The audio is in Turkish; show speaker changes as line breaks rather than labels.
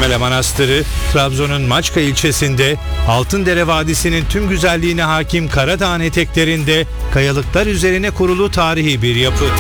Sürmele Manastırı, Trabzon'un Maçka ilçesinde, Altındere Vadisi'nin tüm güzelliğine hakim Karadağ'ın eteklerinde kayalıklar üzerine kurulu tarihi bir yapı.